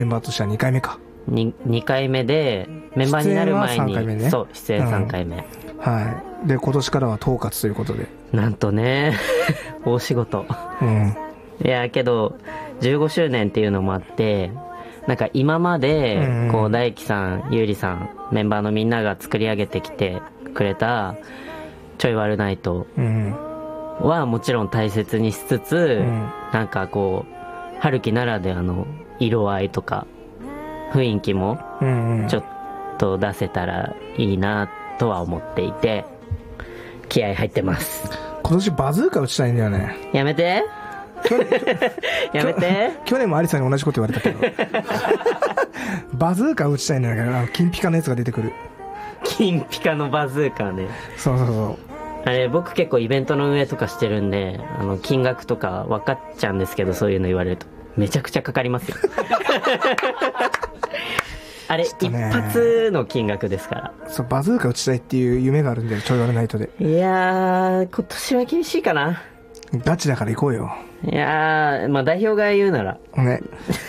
メンバーとしては2回目か。 2回目で、メンバーになる前に、 出演は3回目ね。 そう、出演3回目。 はい。で、今年からは統括ということで。 なんとね、大仕事。いや、けど、15周年っていうのもあって、なんか今まで、こう、大輝さん、ゆうりさん、メンバーのみんなが作り上げてきてくれた、ちょいワルナイトはもちろん大切にしつつ、なんかこう、春樹ならではの色合いとか、雰囲気も、ちょっと出せたらいいなとは思っていて、気合入ってます。 今年バズーカ打ちたいんだよね。 やめてやめて。 去年もアリさんに同じこと言われたけどバズーカ打ちたいんだけど、金ピカのやつが出てくる。 金ピカのバズーカね。 そうそうそう。 あれ、僕結構イベントの運営とかしてるんで、金額とか分かっちゃうんですけど、そういうの言われるとめちゃくちゃかかりますよあれ、一発の金額ですから。 そう、バズーカ打ちたいっていう夢があるんだよ、ちょいワルナイトで。 いやー、今年は厳しいかな。 ガチだから行こうよ。 いやー、まあ代表が言うならね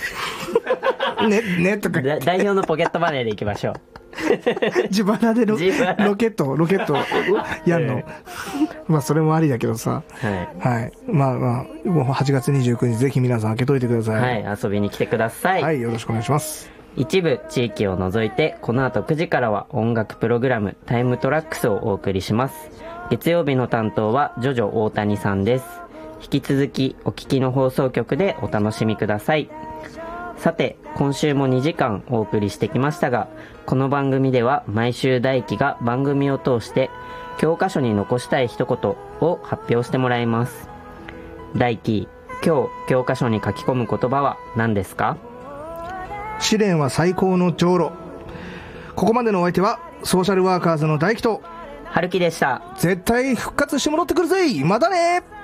ねとか代表のポケットマネーで行きましょう自腹でロケットやんのまあそれもありだけどさ。はい、まあもう8月29日ぜひ皆さん開けといてください。 はい、遊びに来てください。 はい、よろしくお願いします。 一部地域を除いてこの後9時からは音楽プログラムタイムトラックスをお送りします。月曜日の担当はジョジョ大谷さんです。引き続きお聞きの放送局でお楽しみください。さて、今週も2時間お送りしてきましたが、この番組では毎週大輝が番組を通して教科書に残したい一言を発表してもらいます。大輝、今日教科書に書き込む言葉は何ですか？ 試練は最高の上路。ここまでのお相手はソーシャルワーカーズの大輝と春樹でした。 絶対復活して戻ってくるぜ。またね。